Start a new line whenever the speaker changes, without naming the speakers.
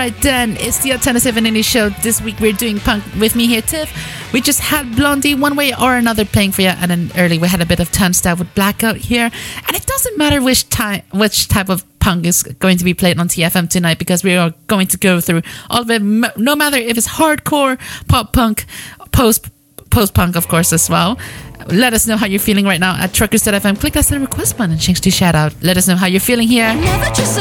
right then. It's the Alternative and Indie Show. This week we're doing punk with me here, Tiff. We just had Blondie one way or another playing for you, and then early we had a bit of Turnstile with Blackout here. And it doesn't matter which type of punk is going to be played on TFM tonight, because we are going to go through all of it, no matter if it's hardcore, pop punk, post-punk, of course, as well. Let us know how you're feeling right now at truckers.fm. Click that request button and change to shout out. Let us know how you're feeling here.